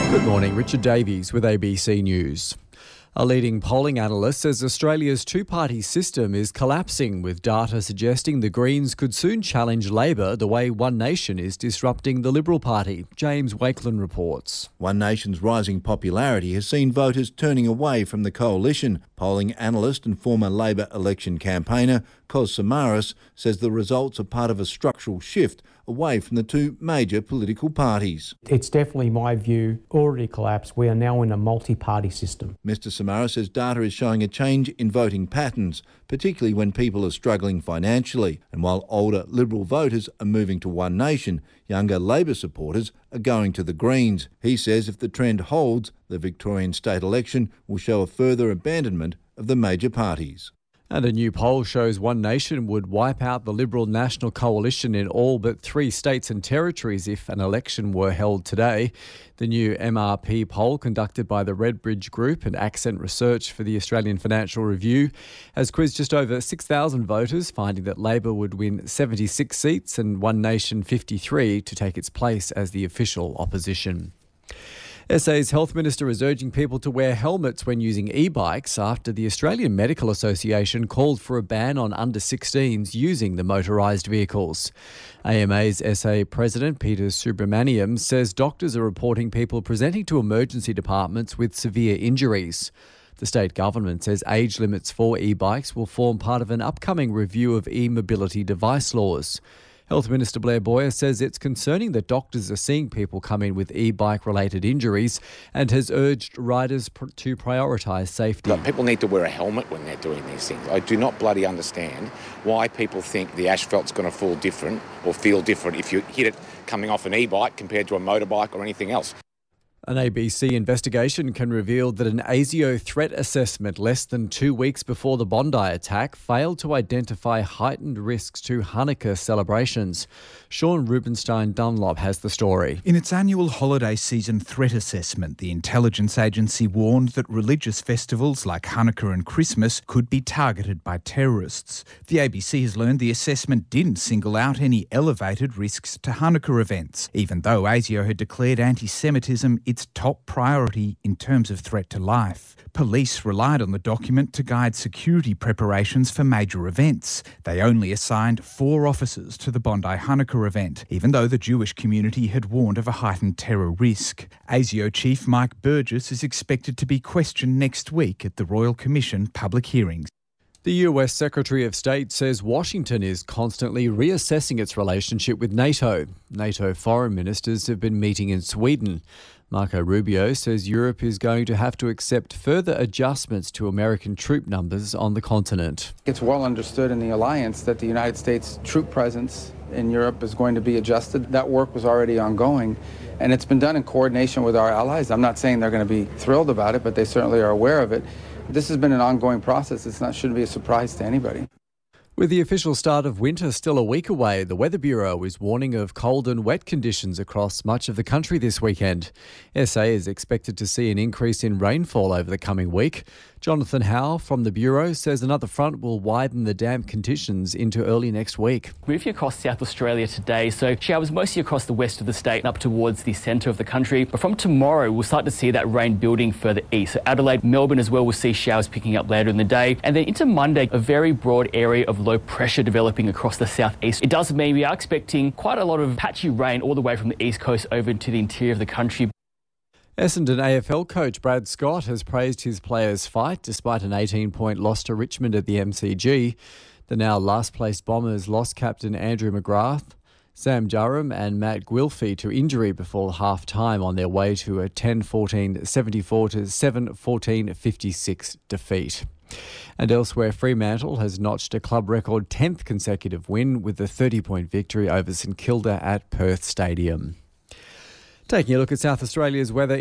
Good morning, Richard Davies with ABC News. A leading polling analyst says Australia's two-party system is collapsing, with data suggesting the Greens could soon challenge Labor the way One Nation is disrupting the Liberal Party. James Wakelin reports. One Nation's rising popularity has seen voters turning away from the coalition. Polling analyst and former Labor election campaigner Kos Samaras says the results are part of a structural shift away from the two major political parties. It's definitely, my view, already collapsed. We are now in a multi-party system. Mr Samaras says data is showing a change in voting patterns, particularly when people are struggling financially. And while older Liberal voters are moving to One Nation, younger Labor supporters are going to the Greens. He says if the trend holds, the Victorian state election will show a further abandonment of the major parties. And a new poll shows One Nation would wipe out the Liberal National Coalition in all but 3 states and territories if an election were held today. The new MRP poll, conducted by the Redbridge Group and Accent Research for the Australian Financial Review, has quizzed just over 6,000 voters, finding that Labor would win 76 seats and One Nation 53 to take its place as the official opposition. SA's Health Minister is urging people to wear helmets when using e-bikes after the Australian Medical Association called for a ban on under-16s using the motorised vehicles. AMA's SA President Peter Subramaniam says doctors are reporting people presenting to emergency departments with severe injuries. The state government says age limits for e-bikes will form part of an upcoming review of e-mobility device laws. Health Minister Blair Boyer says it's concerning that doctors are seeing people come in with e-bike related injuries and has urged riders to prioritise safety. People need to wear a helmet when they're doing these things. I do not bloody understand why people think the asphalt's going to feel different if you hit it coming off an e-bike compared to a motorbike or anything else. An ABC investigation can reveal that an ASIO threat assessment less than 2 weeks before the Bondi attack failed to identify heightened risks to Hanukkah celebrations. Sean Rubenstein Dunlop has the story. In its annual holiday season threat assessment, the intelligence agency warned that religious festivals like Hanukkah and Christmas could be targeted by terrorists. The ABC has learned the assessment didn't single out any elevated risks to Hanukkah events, even though ASIO had declared anti-Semitism its top priority in terms of threat to life. Police relied on the document to guide security preparations for major events. They only assigned 4 officers to the Bondi Hanukkah event, even though the Jewish community had warned of a heightened terror risk. ASIO Chief Mike Burgess is expected to be questioned next week at the Royal Commission public hearings. The US Secretary of State says Washington is constantly reassessing its relationship with NATO. NATO foreign ministers have been meeting in Sweden. Marco Rubio says Europe is going to have to accept further adjustments to American troop numbers on the continent. It's well understood in the alliance that the United States troop presence in Europe is going to be adjusted. That work was already ongoing, and it's been done in coordination with our allies. I'm not saying they're going to be thrilled about it, but they certainly are aware of it. This has been an ongoing process. Shouldn't be a surprise to anybody. With the official start of winter still a week away, the Weather Bureau is warning of cold and wet conditions across much of the country this weekend. SA is expected to see an increase in rainfall over the coming week. Jonathan Howe from the Bureau says another front will widen the damp conditions into early next week. Moving across South Australia today, so showers mostly across the west of the state and up towards the centre of the country. But from tomorrow, we'll start to see that rain building further east. So Adelaide, Melbourne as well, will see showers picking up later in the day. And then into Monday, a very broad area of low pressure developing across the southeast. It does mean we are expecting quite a lot of patchy rain all the way from the east coast over into the interior of the country. Essendon AFL coach Brad Scott has praised his players' fight despite an 18-point loss to Richmond at the MCG. The now last-placed Bombers lost captain Andrew McGrath, Sam Durham and Matt Guilfey to injury before half-time on their way to a 10-14-74 to 7-14-56 defeat. And elsewhere, Fremantle has notched a club record 10th consecutive win with a 30-point victory over St Kilda at Perth Stadium. Taking a look at South Australia's weather.